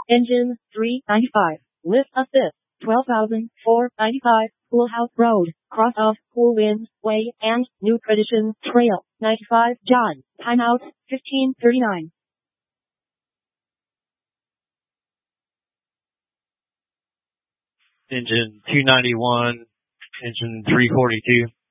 Engine 395. Lift assist 12,495. Schoolhouse Road, cross of Cool Winds Way and New Tradition Trail 95. John. Timeout 15:39. Engine 291, engine 342.